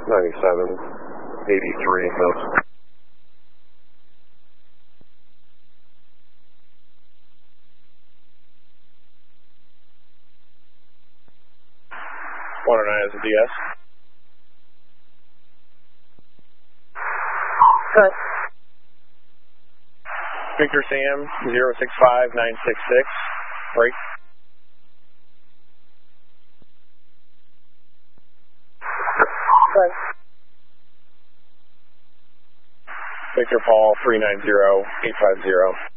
97, 83, no. 109 is a DS. Good. Victor Sam, 065966, break. Good. Victor Paul, 390850.